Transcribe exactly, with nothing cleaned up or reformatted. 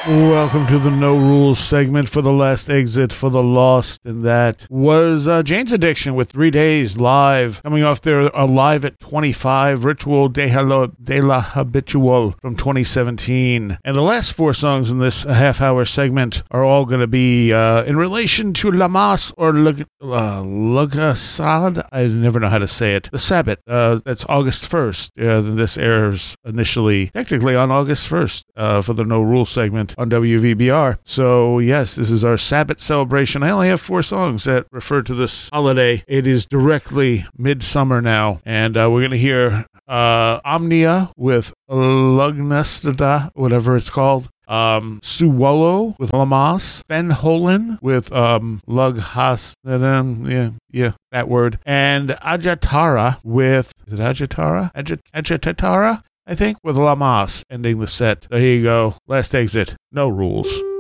Welcome to the No Rules segment for the last exit for the lost, and that was uh, Jane's Addiction with Three Days live, coming off their Alive at twenty-five Ritual de, Halo, de la Habitual from twenty seventeen. And the last four songs in this half-hour segment are all going to be uh, in relation to Lamas or Lug- uh, Lugasad. I never know how to say it. The Sabbath. Uh, that's August first. Uh, this airs initially, technically on August first uh, for the No Rules segment on W V B R. So yes, this is our Sabbath celebration. I only have four songs that refer to this holiday. It is directly midsummer now, and uh, we're going to hear uh, Omnia with Lugnastada, whatever it's called. Um, Suwolo with Lamas, Ben Holin with um, Lughas, yeah, yeah, that word, and Ajatara with, is it Ajatara? Ajat- Ajatatara? I think, with Lamas ending the set. There you go. Last exit. No rules.